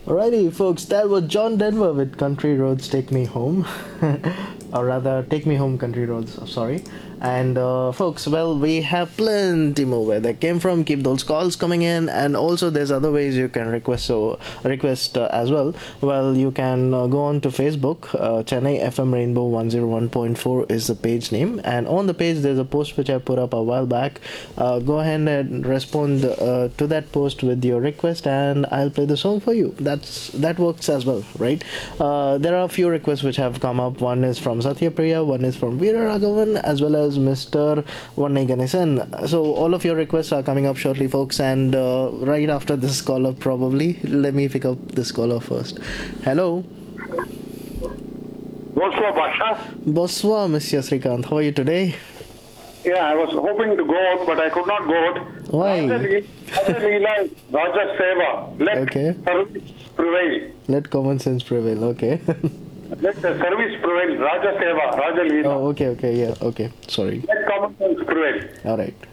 Alrighty, folks, that was John Denver with Country Roads Take Me Home. Or rather, Take Me Home Country Roads, sorry. And folks, well, we have plenty more where that came from. Keep those calls coming in, and also there's other ways you can request as well. Well, you can go on to Facebook. Chennai FM Rainbow 101.4 is the page name, and on the page there's a post which I put up a while back. Go ahead and respond to that post with your request, and I'll play the song for you. That works as well, right? There are a few requests which have come up. One is from Satya Priya, one is from Veera Raghavan, as well as Mr. Vannai Ganesan. So all of your requests are coming up shortly, folks, and right after this caller, probably. Let me pick up this caller first. Hello. Bonsoir, Basha. Bonsoir, Mr. Srikanth. How are you today? Yeah, I was hoping to go out, but I could not go out. Why? Raja Leela, Raja Seva. Let service prevail. Let common sense prevail. Okay. Let the service prevail. Raja Seva, Raja Leela. Oh, okay, yeah, okay. Sorry. Let common sense prevail. All right.